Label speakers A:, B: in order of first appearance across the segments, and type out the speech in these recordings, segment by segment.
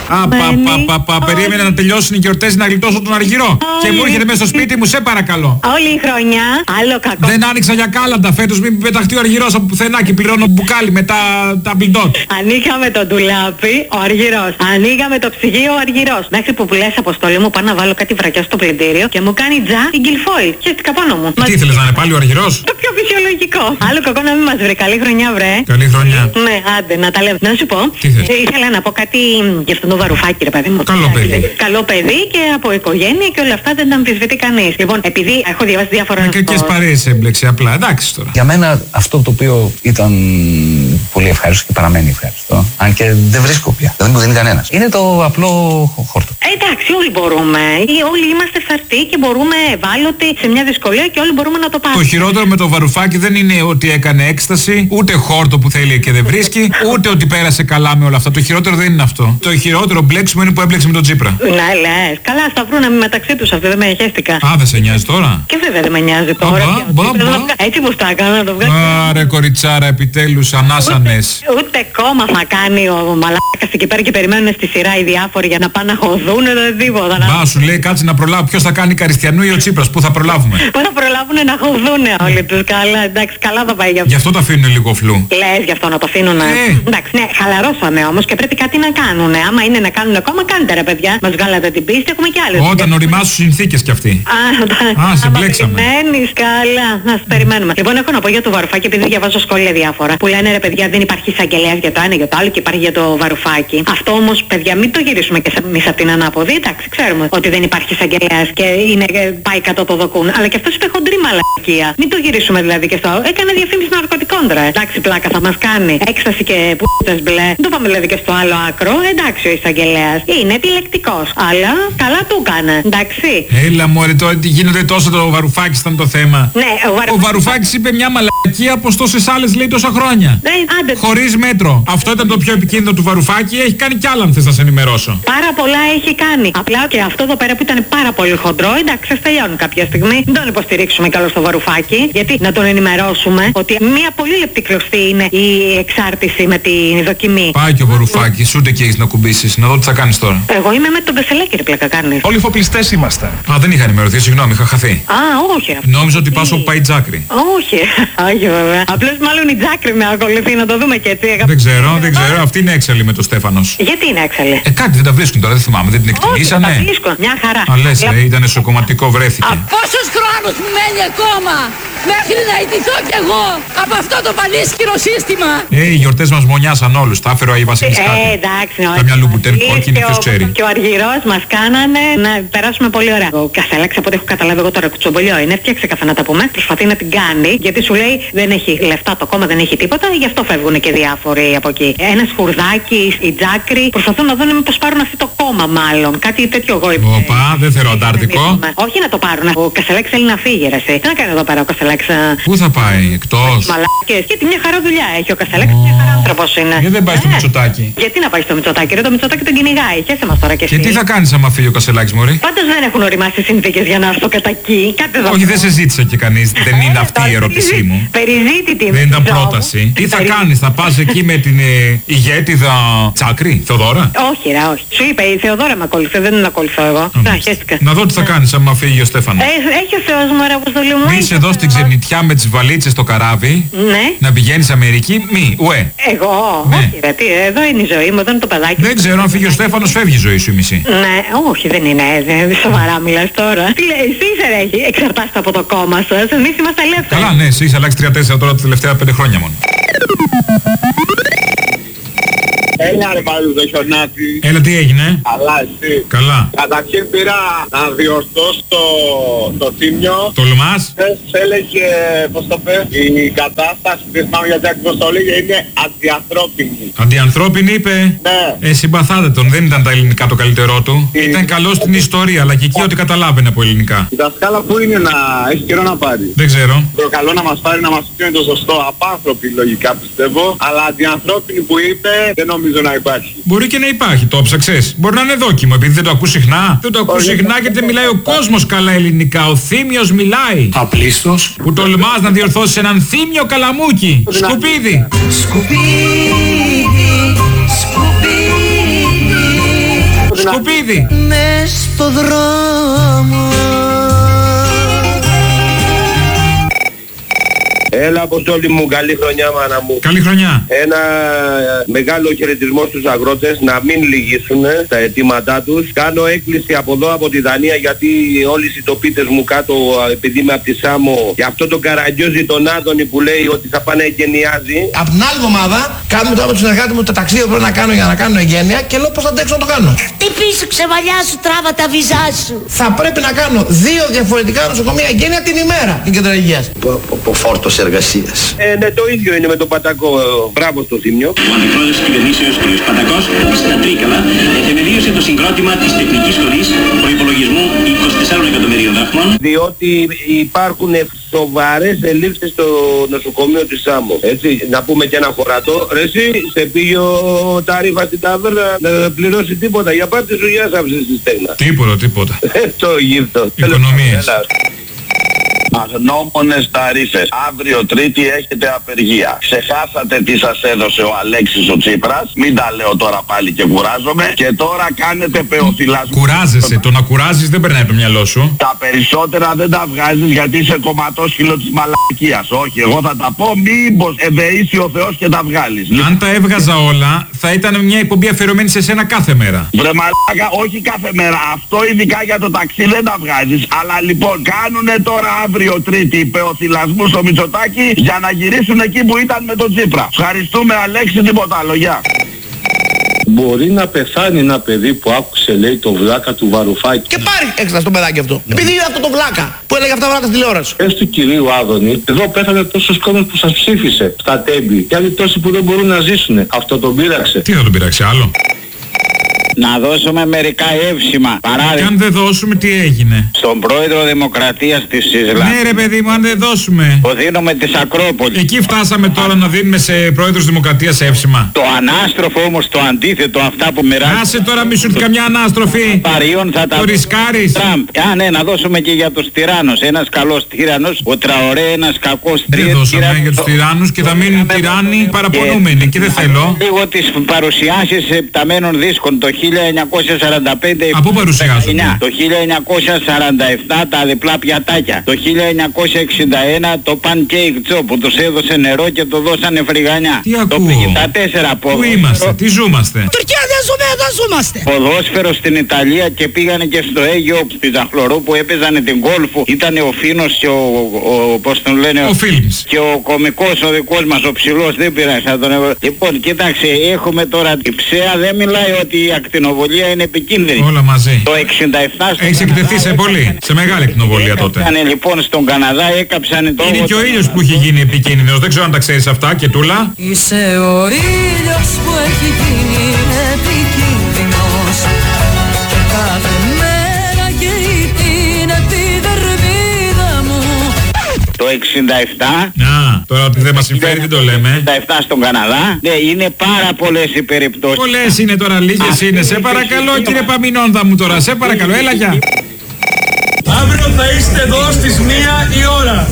A: Περίμενα να τελειώσουν οι γιορτές να γλιτώσω τον Αργυρό. Και μου έρχεται μέσα στο σπίτι μου, σε παρακαλώ.
B: Όλη η χρονιά, άλλο κακό.
A: Δεν άνοιξα για κάλαντα φέτος, μην πεταχτεί ο Αργυρός από πουθενά και πληρώνω μπουκάλι με τα μπλιντότ.
B: Ανοίγαμε το ντουλάπι, ο Αργυρός. Ανοίγαμε το ψυγείο, ο Αργυρός. Μέχρι που λες, Αποστόλη μου, πάω να βάλω κάτι βρακιά στο πλυντήριο και μου κάνει τζα την γκυλφόιλ. Χαίστηκα πάνω μου.
A: Τι ήθελες να είναι πάλι ο Αργυρός?
B: Το πιο φυσιολογικό. Άλλο κακό να μην μας βρει. Καλή χρονιά, βρε.
A: Καλή χρονιά.
B: Ναι, άντε, να τα λέμε. Να σου πω. Ήθελα να πω κάτι για αυτόν τον Βαρουφάκη, ρε παιδί μου.
A: Καλό παιδί.
B: Καλό παιδί και από οικογένεια και όλα αυτά δεν τα αμφισβητεί κανείς. Λοιπόν, επειδή έχω διαβάσει διάφορα.
A: Με κακές παρέες έμπλεξε απλά. Εντάξει τώρα.
C: Για μένα αυτό το οποίο ήταν πολύ ευχάριστο και παραμένει ευχάριστο, αν και δεν βρίσκω πια, δεν μου δίνει κανένας, είναι το απλό χόρτο.
B: Εντάξει, όλοι μπορούμε. Όλοι είμαστε φαρτοί και μπορούμε ευάλωτοι σε μια δυσκολία και όλοι μπορούμε να το πάρουμε.
A: Το χειρότερο με το Βαρουφάκη δεν είναι ότι έκανε έκσταση, ούτε χόρτο που θέλει και δεν βρίσκει, ούτε ότι πέρασε καλά με όλα αυτά. Το χειρότερο δεν είναι αυτό. Το χειρότερο μπλέξιμο είναι που έμπλεξε με τον Τσίπρα.
B: Ναι, λες. Καλά, στα βρούνε μεταξύ τους αυτοί, δεν με χαίστηκα.
A: Α, δεν σε νοιάζει τώρα?
B: Και βέβαια δεν με νοιάζει τώρα. Έτσι πως τα έκανα να το βγάλω.
A: Άρε κοριτσάρα, επιτέλους ανάσανες.
B: Ούτε κόμμα θα κάνει ο μαλάκας εκεί πέρα και περιμένουν στη σειρά οι διάφοροι για να πάνε να χωδούν, δεν τίποτα.
A: Μπα, σου λέει κάτσε να προλάβω. Ποιος θα κάνει Καριστιανού ή ο Τσίπρας? Πού θα προλάβουμε?
B: Πού θα προλάβουν να χωδούν όλοι τους? Καλά, εντάξει, καλά θα πάει για αυτό.
A: Γι' αυτό το αφήνουν λίγο φλού.
B: Λες γι' αυτό να το αφήνουν. Εντάξει, ναι, χαλαρώσαμε όμως και πρέπει κάτι να κάνουν. Άμα είναι να κάνουν ακόμα, κάντε ρε παιδιά. Μας βγάλατε την πίστη, έχουμε κι άλλες.
A: Όταν οριμάσουν συνθήκες κι αυτοί. Α, σε μπλέξαμε.
B: Περιμένεις, καλά. Να περιμένουμε. Λοιπόν, έχω να πω για το Βαρουφάκη, επειδή διαβάζω σχόλια διάφορα. Που λένε ρε παιδιά, δεν υπάρχει εισαγγελέας για το ένα για το άλλο και υπάρχει για το Βαρουφάκη. Αυτό όμως, παιδιά, μην το γυρίσουμε και εμείς από την ανάποδη. Εντάξει, ξέρουμε ότι δεν υπάρχει εισαγγελέας και πάει κατά το δοκούν. Αλλά και αυτός είπε χοντρή μαλακία. Μην το γυρίσουμε δηλαδή και στο. Έκανε διαφήμιση ναρκωτικών τώρα. Εντάξει, πλάκα θα μας κάνει. Έκσταση και πούτες μπλε. Δεν το πάμε δηλαδή και στο άλλο άκρο. Εντάξει, ο εισαγγελέας είναι επιλεκτικός. Αλλά καλά του έκανε. Εντάξει.
A: Έλα μωρέ, γίνεται τόσο το Βαρουφάκης ήταν το θέμα.
B: Ναι,
A: ο Βαρουφάκης είπε μια μαλακία πως τόσες άλλες λέει τόσα χρόνια. Χωρίς μέτρο. Αυτό ήταν το πιο επικίνδυνο του Βαρουφάκη. Έχει κάνει κι άλλα αν θες να σε ενημερώσω.
B: Πάρα πολλά έχει κάνει. Απλά και αυτό εδώ πέρα που ήταν πάρα πολύ χοντρό, εντάξει, θα τελειώνουν κάποια στιγμή. Δεν τον υποστηρίξουμε καλό στο Βαρουφάκη. Γιατί να τον ενημερώσουμε ότι μια πολύ λεπτή κλωστή είναι η εξάρτηση με τη δοκιμή.
A: Πάει και ο Βαρουφάκης, ούτε και έχεις να κουμπίσεις. Να δω τι θα κάνεις τώρα.
B: Εγώ είμαι με τον Κασελάκη, ρε πλάκα κάνεις.
D: Όλοι φοπλιστές είμαστε.
A: Α, δεν είχα ενημερωθεί, συγγνώμη, είχα χαθεί.
B: Α, όχι.
A: Νόμιζα ότι πας όπου πάει η Τζάκρη.
B: Όχι, όχι βέβαια. Απλώς μάλλον η Τζάκρη με ακολουθεί, να το δούμε και έτσι.
A: Δεν ξέρω. Αυτή είναι έξαλλη με το Στέφανος.
B: Γιατί είναι έξαλλη?
A: Κάτι δεν τα βρίσκουν τώρα, δεν θυμάμαι, δεν την εκτιμήσανε.
B: Όχι, τα βρίσκουν, μια χαρά.
A: Α, λες, ήταν εσωκομματικό, βρέθηκε.
E: Πόσος χρόνος μου μένει ακόμα μέχρι να ιτηθώ κι εγώ από αυτό το πανίσχυρο σύστημα?
A: Οι γιορτές μας μονιάσαν όλους, τα έφερε ο Άγιος Βασίλης κάτι.
B: Εντάξει,
A: καμιά λουμπουτέρ κόκκινη, ποιος ξέρει.
B: Και ο Αργυρός μας κάνανε να περάσουμε πολύ ωραία. Ο Κασελάκης, από ό,τι έχω καταλάβει εγώ τώρα, κουτσομπολιό είναι, φτιάξε καφέ να τα πούμε. Προσπαθεί να την κάνει, γιατί σου λέει δεν έχει λεφτά το κόμμα, δεν έχει τίποτα, γι' αυτό φεύγουν και διάφοροι από εκεί. Ένας Χουρδάκης, η Τζάκρη, προσπαθούν να δουν μήπως πάρουν αυτό το κόμμα μάλλον. Κάτι τέτοιο εγώ είπα.
A: Οπα, δεν θέλω Αντάρτικο.
B: Όχι να το πάρουν. Ο Κασελάκης θέλει να φύγει, ρε εσύ. Τι να κάνει εδώ πέρα ο Κασελάκης?
A: Πού θα πάει, εκτός?
B: Μαλάκες. Γιατί μια χαρά δουλειά έχει ο Κασελάκης, μια χαρά άνθρωπος είναι.
A: Γιατί δεν πάει στο Μητσοτάκη?
B: Γιατί να πάει στο Μητσοτάκη, ρε, το Μητσοτάκη τον κυνηγάει. Χέσε μας τώρα και εσύ.
A: Και τι θα κάνεις άμα φύγει ο Κασελάκης, μωρή?
B: Πάντως δεν έχουν οριμάσει συνθήκες για να έρθω κατά εκεί.
A: Όχι, δεν σε ζήτησε και κανείς. Δεν είναι αυτή η ερώτησή μου.
B: Περιζήτητη.
A: Δεν ήταν πρόταση. Τι θα κάνεις, θα πας εκεί με την ηγέτιδα Τσάκρη, Θεοδώρα?
B: Όχι, ρε, όχι. Σου είπε η Θεοδώρα με ακολουθεί, δεν την ακολουθώ εγώ.
A: Να δω τι θα κάνεις άμα φύγει ο Στέφανος.
B: Έχει ο Θεός μου, ρε, Αποστολή μου.
A: Είσαι εδώ στην ξενιτιά με τις βαλίτσες στο καράβι.
B: Ναι.
A: Να πηγαίνεις Αμερική, ουε.
B: Εγώ,
A: ναι.
B: Όχι, ρε, εδώ είναι η ζωή μου, εδώ είναι το παιδάκι.
A: Δεν ξέρω, αν φύγει ο Στέφανος, φεύγει η ζωή σου η μισή.
B: Ναι, όχι, δεν είναι. Σοβαρά μιλάς τώρα. Τι λέει, εσύ είσαι εξαρτάστε από το κόμμα σας. Εμείς είμαστε ελεύθεροι.
A: Καλά, ναι, εσύ είσαι αλλάξει 3-4 τώρα τα τελευταία 5 χρόνια μόνο.
F: Έλα ρε Παλούδο, χιονάτι.
A: Έλα, τι έγινε?
F: Καλά, εσύ?
A: Καλά.
F: Καταρχήν πήρα να διορθώσω το θύμιο.
A: Τολμάς?
F: Έλεγε, πώς το πες, η κατάσταση, δεν θυμάμαι γιατί ακριβώς το έλεγε, είναι αντιανθρώπινη.
A: Αντιανθρώπινη είπε?
F: Ναι.
A: Συμπαθάτε τον, δεν ήταν τα ελληνικά το καλύτερό του. Ήταν καλό στην ιστορία, αλλά και εκεί ό,τι καταλάβαινε από ελληνικά.
F: Η δασκάλα που είναι να έχει καιρό να πάρει?
A: Δεν ξέρω.
F: Το καλό να μας πάρει να μας πει το σωστό. Απάνθρωπη λογικά πιστεύω, αλλά αντιανθρώπινη που είπε δεν νομίζω να υπάρχει.
A: Μπορεί και να υπάρχει, το ψαξες. Μπορεί να είναι δόκιμο, επειδή δεν το ακούς συχνά. Δεν το ακούς συχνά γιατί δεν μιλάει ο κόσμος καλά ελληνικά. Ο Θήμιος μιλάει.
D: Απλίστος.
A: Που τολμάς να διορθώσεις έναν Θήμιο καλαμούκι. Σκουπίδι.
E: Σκουπίδι, σκουπίδι,
A: Σκουπίδι.
D: Μες στο δρόμο.
G: Έλα, Αποστόλη μου, καλή χρονιά, μάνα μου.
A: Καλή χρονιά.
G: Ένα μεγάλο χαιρετισμό στους αγρότες, να μην λυγίσουν τα αιτήματά τους. Κάνω έκκληση από εδώ, από τη Δανία, γιατί όλοι οι συντοπίτες μου κάτω, επειδή είμαι από τη Σάμο, για αυτό τον Καραγκιόζη τον Άδωνη που λέει ότι θα πάνε εγγενιάζει.
H: Απ' την άλλη εβδομάδα κάνουμε τώρα με τους συνεργάτες μου τα ταξίδια που πρέπει να κάνω για να κάνω εγγένεια και λέω πώς θα αντέξω να το κάνω.
D: Χτυπήσου ξεβαλιά σου, τράβα τα βυζά σου.
H: Θα πρέπει να κάνω 2 διαφορετικά νοσοκομεία εγγένεια την ημέρα την κέντρο υγείας.
I: Φόρτος εργασίας.
G: Ναι, το ίδιο είναι με τον Πατακό. Μπράβο στο Θήμιο.
J: Ο αντιπρόεδρος της κυβερνήσεως κ. Πατακός στα Τρίκαλα θεμελίωσε το συγκρότημα της Τεχνικής Σχολής προϋπολογισμού 24 εκατομμυρίων δραχμών.
G: Διότι υπάρχουν σοβαρές ελλείψεις στο νοσοκομείο της Σάμο. Έτσι, να πούμε και ένα χωρατό. Ρε εσύ, σε πήγε ο Ταρίφα στην ταβέρνα να πληρώσει τίποτα. Για πάρτι σου γεια σας στη στέγνα.
A: Τίποτα.
G: Το γύφτο.
A: Οικονομίες.
F: Αγνώμονες ταρίφες. Αύριο Τρίτη έχετε απεργία. Ξεχάσατε τι σας έδωσε ο Αλέξης ο Τσίπρας. Μην τα λέω τώρα πάλι και κουράζομαι. Και τώρα κάνετε πεοθυλασμό.
A: Κουράζεσαι. Το να κουράζεις δεν περνάει από το μυαλό σου.
F: Τα περισσότερα δεν τα βγάζεις γιατί είσαι κομματόσκυλο της μαλακίας. Όχι, εγώ θα τα πω μήπως ευεήσει ο Θεός και τα βγάλεις.
A: Αν τα έβγαζα όλα, θα ήταν μια εκπομπή αφιερωμένη σε σένα κάθε μέρα.
F: Βρε μαλάκα, όχι κάθε μέρα. Αυτό ειδικά για το ταξί δεν τα βγάζεις. Αλλά λοιπόν κάνουνε τώρα αύριο Τρίτη πεοθυλασμού στο Μητσοτάκη για να γυρίσουν εκεί που ήταν με τον Τσίπρα. Ευχαριστούμε Αλέξη, τίποτα άλλο. Γεια.
K: Μπορεί να πεθάνει ένα παιδί που άκουσε, λέει, το βλάκα του Βαρουφάκη.
H: Και πάρει έξτρα στο παιδάκι αυτό. Επειδή είναι αυτό το βλάκα που έλεγε αυτά τα βλάκα στη τηλεόραση.
K: Πες του κυρίου Άδωνη, εδώ πέθανε τόσος κόσμος που σας ψήφισε στα Τέμπη. Και άλλοι τόσοι που δεν μπορούν να ζήσουν. Αυτό τον πείραξε.
A: Τι θα τον πειράξει άλλο?
L: Να δώσουμε μερικά εύσημα. Παράδειγμα.
A: Και αν δεν δώσουμε, τι έγινε?
L: Στον πρόεδρο Δημοκρατίας της Ισλανδίας.
A: Ναι, ρε παιδί μου, αν δεν δώσουμε.
L: Το δίνουμε της Ακρόπολης.
A: Εκεί φτάσαμε τώρα να δίνουμε σε πρόεδρος Δημοκρατίας εύσημα.
L: Το ανάστροφο όμως, το αντίθετο, αυτά που μοιράζει.
A: Άσε τώρα, μη σου έρθει καμιά ανάστροφη.
L: Παριών θα τα.
A: Το ρισκάρεις.
L: Ναι, να δώσουμε και για τους τυράννους. Ένας καλός τυράννος, ο Τραωρέ, ένας κακός τυράννος.
A: Δεν δώσαμε για τους τυράννους και θα μείνουν τυράννοι παραπονούμενοι και δεν θέλω.
L: Λίγο τις παρουσιάσεις επταμένων δίσκων το 1945.
A: Από πού παρουσιάζονται?
L: Το 1947 τα διπλά πιατάκια. Το 1961 το pancake job που τους έδωσε νερό και το δώσανε φρυγανιά.
A: Τι ακούω?
L: Το 54 από.
A: Πού είμαστε? Τι ζούμαστε?
E: Τουρκία δεν ζούμε, εδώ ζούμαστε.
L: Ποδόσφαιρο στην Ιταλία και πήγανε και στο Αίγιο στη Ζαχλωρού που έπαιζανε την γκόλφου. Ήτανε ο Φίνος και πώς τον λένε,
A: ο Φίλμς.
L: Και ο κωμικός ο δικός μας ο ψηλός, δεν πειράζει να τον έβαλε. Λοιπόν, κοίταξε, έχουμε τώρα η ΠΣΕΑ, δεν μιλάει ότι η ακτινοβολία είναι επικίνδυνη.
A: Όλα μαζί.
L: Το 67
A: έχεις εκτεθεί σε πολύ, σε μεγάλη ακτινοβολία τότε.
L: Λοιπόν στον Καναδά έκαψανε το.
A: Είναι και ο ήλιος που έχει γίνει επικίνδυνος, δεν ξέρω αν τα ξέρεις αυτά και τούλα.
D: Είσαι ο ήλιος που έχει γίνει επικίνδυνος και κάθε μέρα καίει την επιδερμίδα μου.
L: Το 67.
A: Να, τώρα ότι δεν μας συμφέρει δεν το λέμε.
L: 67 στον Καναδά. Ναι, είναι πάρα πολλές οι περιπτώσεις.
A: Πολλές είναι τώρα, λίγες είναι. Σε παρακαλώ κύριε Παμινόνδα μου τώρα, σε παρακαλώ, έλα γεια.
M: Αύριο θα είστε εδώ στις 1 η ώρα.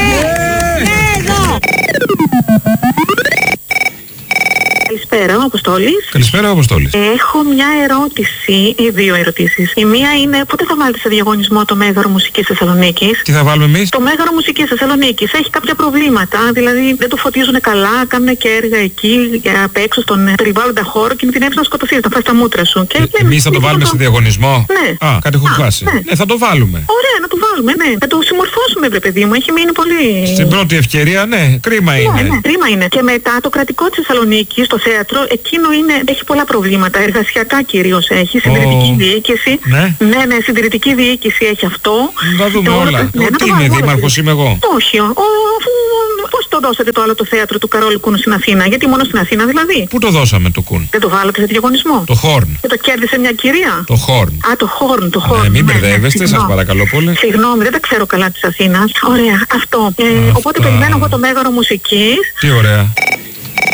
B: Καλησπέρα, ο Αποστόλης.
A: Καλησπέρα, Αποστόλης.
B: Έχω μια ερώτηση, ή 2 ερωτήσεις. Η μία είναι πότε θα βάλετε σε διαγωνισμό το Μέγαρο Μουσικής Θεσσαλονίκης?
A: Τι θα βάλουμε εμείς?
B: Το Μέγαρο Μουσικής Θεσσαλονίκης έχει κάποια προβλήματα, δηλαδή δεν το φωτίζουν καλά, κάνουν και έργα εκεί απ' έξω στον περιβάλλοντα χώρο και με την έψη να σκοτωθείς, να φας τα μούτρα σου.
A: Εμείς θα το βάλουμε σε διαγωνισμό?
B: Ναι.
A: Κάτι έχω χάσει.
B: Ναι.
A: Θα το βάλουμε.
B: Ωραία, να το βάλουμε, ναι. Να το συμμορφώσουμε, βρε παιδί μου, έχει μείνει πολύ.
A: Στην πρώτη ευκαιρία, ναι, κρίμα είναι.
B: Ναι, κρίμα είναι. Και μετά το κρατικό της Θεσσαλονίκης, το θέατρο, εκείνο έχει πολλά προβλήματα. Εργασιακά κυρίως έχει, συντηρητική διοίκηση. Ναι, συντηρητική διοίκηση έχει αυτό.
A: Να δούμε όλα. Τι είναι, δήμαρχος είμαι εγώ?
B: Όχι, πώς το δώσατε το άλλο το θέατρο του Καρόλου Κούνου στην Αθήνα? Γιατί μόνο στην Αθήνα δηλαδή?
A: Πού το δώσαμε το Κούν?
B: Δεν το βάλατε σε διαγωνισμό?
A: Το Χόρν.
B: Και το κέρδισε μια κυρία?
A: Το Χόρν.
B: Α, το Χόρν, το Χόρν.
A: Μην μπερδεύεστε, σας παρακαλώ πολύ.
B: Συγγνώμη, δεν τα ξέρω καλά της Αθήνας. Ωραία, αυτό. Οπότε περιμένω εγώ το Μέγαρο Μουσικής.
A: Τι ωραία.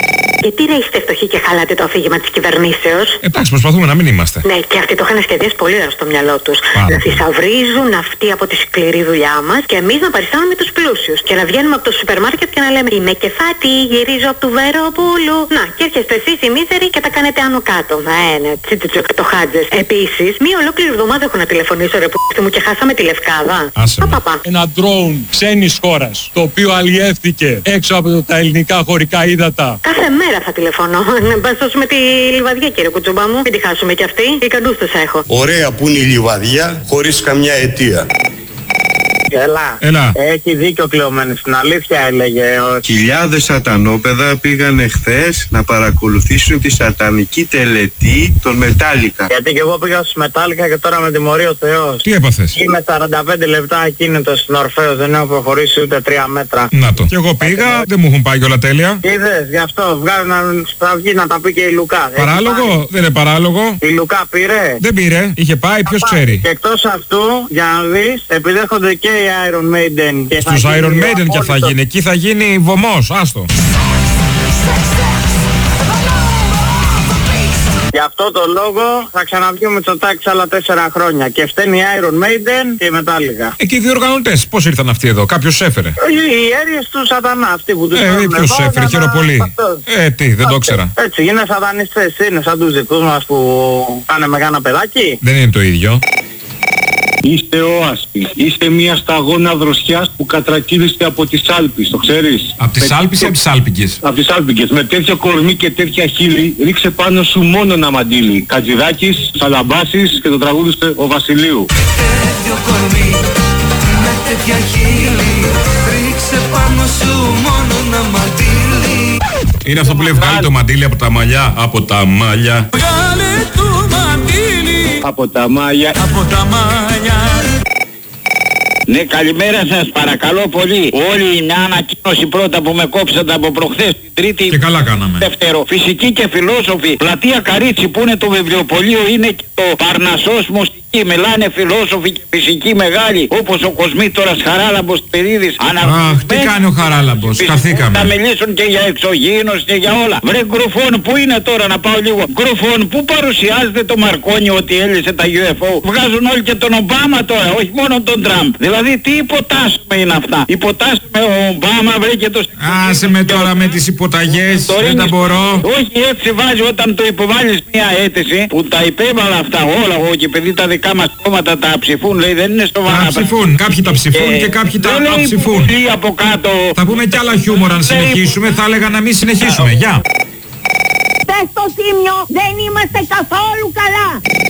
B: Γιατί ρε είστε φτωχοί και χαλάτε το αφήγημα της κυβερνήσεως?
A: Εντάξει, προσπαθούμε να μην είμαστε.
B: Ναι, και αυτοί το είχαν σχεδιάσει πολύ ωραία στο μυαλό τους. Να θησαυρίζουν αυτοί από τη σκληρή δουλειά μας και εμείς να παριστάνουμε τους πλούσιους. Και να βγαίνουμε από το σούπερ μάρκετ και να λέμε είμαι κεφάτη, γυρίζω από του Βεροπούλου. Να, και έρχεστε εσείς οι μίζεροι και τα κάνετε άνω κάτω. Ναι, το χάτζες. Επίσης, μία ολόκληρη εβδομάδα έχω να τηλεφωνήσω ρε που μου και χάσαμε τη Λευκάδα.
M: Ένα drone ξένης χώρας, το οποίο αλλιεύθηκε έξω από τα ελληνικά χωρικά ύδατα.
B: Κάθε μέρα θα τηλεφωνώ. Να πας με τη Λιβαδιά, κύριε Κουτσούμπα μου. Μην τη χάσουμε κι αυτή. Ικανούς έχω.
N: Ωραία που είναι η Λιβαδιά χωρίς καμιά αιτία.
O: Έλα. Έχει δίκιο κλεωμένη. Στην αλήθεια έλεγε.
N: Χιλιάδες σατανόπεδα πήγαν χθες να παρακολουθήσουν τη σατανική τελετή των Μετάλλικα.
O: Γιατί και εγώ πήγα στους Μετάλλικα και τώρα με τιμωρεί ο Θεός.
A: Τι έπαθες?
O: Είμαι 45 λεπτά ακίνητος στην Ορφέως. Δεν έχω προχωρήσει ούτε 3 μέτρα.
A: Να το. Και εγώ πήγα, δεν μου έχουν πάει όλα τέλεια.
O: Είδες, γι' αυτό θα βγει να τα πει και η Λουκά.
A: Παράλογο, δεν είναι παράλογο.
O: Η Λουκά πήρε.
A: Δεν πήρε, είχε πάει, ποιος ξέρει.
O: Και εκτός αυτού, για να δεις, επιδέχονται και οι Iron Maiden.
A: Στους Iron Maiden και θα γίνει, εκεί θα γίνει βωμός, άστο.
O: Γι' αυτό το λόγο θα ξαναβγεί ο Μητσοτάκης άλλα 4 χρόνια. Και φταίνει η Iron Maiden και η Μετάλλικα.
A: Και οι διοργανωτές, πώς ήρθαν αυτοί εδώ, κάποιος έφερε?
O: Οι αίριες του σατανά, αυτοί που τους φέρνουν.
A: Ποιος έφερε, χαιροπολί. Τι, δεν το ήξερα.
O: Έτσι, είναι σατανιστές, είναι σαν τους δικούς μας που πάνε με κάνα παιδάκι.
A: Δεν είναι το ίδιο.
K: Είστε όασποι. Είστε μια σταγόνα δροσιάς που κατρακύλιστε από τις Άλπεις, το ξέρεις?
A: Από τις Άλπεις ή από τις Άλπικες?
K: Από τις Άλπικες. Με τέτοιο κορμί και τέτοια χείλη ρίξε πάνω σου μόνο ένα μαντίλι. Κατζηδάκης, Σαλαμπάσης και το τραγούδιστε ο Βασιλείου.
D: Τέτοιο κορμί με τέτοια χείλη ρίξε πάνω σου μόνο ένα μαντίλι.
A: Είναι αυτό που λέει βγάλει το μαντίλι από τα μαλλιά. Από τα μαλλιά.
D: Βγάλε το μαντίλι
K: από τα μαλλιά.
D: Από τα μαλλιά.
L: Ναι, καλημέρα σας, παρακαλώ πολύ. Όλη η ανακοίνωση πρώτα που με κόψατε από προχθές, Τρίτη
A: και καλά κάναμε.
L: Δεύτερο, φυσική και φιλόσοφοι. Πλατεία Καρίτσι που είναι το βιβλιοπωλείο, είναι και το Παρνασσός Μουστική. Μιλάνε φιλόσοφοι και φυσικοί μεγάλοι, όπως ο Κοσμήτωρας Χαράλαμπος Παιδίδης.
A: Αχ, τι κάνει ο Χαράλαμπος, χαθήκαμε.
L: Θα μιλήσουν και για εξωγήινος και για όλα. Βρε Γκρουφών, που είναι τώρα να πάω λίγο. Γκρουφών, που παρουσιάζεται το Μαρκόνι ότι έλυσε τα UFO. Βγάζουν όλοι και τον Ομπάμα τώρα, όχι μόνο τον Τραμπ. Δηλαδή τι υποτάσσουμε είναι αυτά. Υποτάσσουμε ο Ομπάμα, βρε και το...
A: Άσε με τώρα με τις υποταγές, δεν τα μπορώ.
L: Όχι, έτσι βάζει όταν το υποβάλεις μια αίτηση που τα υπέβαλα αυτά όλα εγώ και επειδή τα δικά μας κόμματα τα ψηφούν, λέει δεν είναι σοβαρά.
A: Τα ψηφούν, κάποιοι τα ψηφούν και κάποιοι τα αψηφούν.
L: Από κάτω.
A: Θα πούμε κι άλλα χιούμορ αν συνεχίσουμε, θα έλεγα να μην συνεχίσουμε. Γεια.
P: Πες στο Τίμιο, δεν είμαστε καθόλου καλά.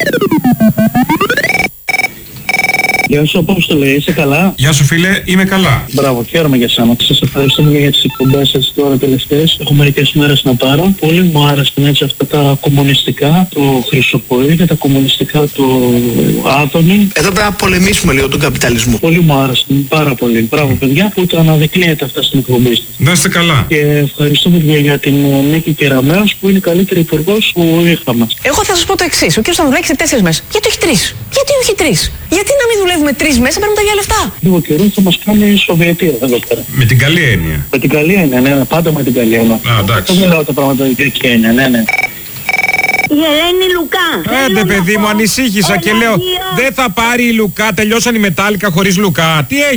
Q: Γεια σου Απόστολε, είσαι καλά?
A: Γεια σου φίλε, είμαι καλά.
Q: Μπράβο, χαίρομαι για σένα. Σας ευχαριστούμε για τις εκπομπές σας τώρα τελευταίες. Έχω μερικές μέρες να πάρω. Πολύ μου άρεσαν έτσι αυτά τα κομμουνιστικά, το Χρυσοποή και τα κομμουνιστικά του Άδωνη.
H: Εδώ πρέπει να πολεμήσουμε λίγο τον καπιταλισμό.
Q: Πολύ μου άρεσαν, πάρα πολύ. Μπράβο παιδιά που τα αναδεικνύετε αυτά στην εκπομπή σας.
A: Να είστε καλά.
Q: Και ευχαριστούμε για την Νίκη Κεραμέως που είναι η καλύτερη υπουργός που είχαμε.
R: Εγώ θα σας πω το εξής. Ο κ. Σταυράκης σε 4 μέses. Γιατί όχι 3? Γιατί όχι 3? Γιατί να μην δουλεύουμε 3 μέσα, παίρνουμε τα ίδια λεφτά?
Q: Λίγο καιρό θα μας κάνει η Σοβιετία εδώ πέρα.
A: Με την καλή έννοια.
Q: Με την καλή έννοια, ναι, πάντα με την καλή έννοια.
A: Α, εντάξει.
Q: Δεν λέω τα πράγματα και έννοια, ναι.
P: Η Ελένη Λουκά.
A: Άντε παιδί μου, ανησύχησα και λέω δεν θα πάρει η Λουκά, τελειώσαν οι Μετάλλικα χωρίς Λουκά. Τι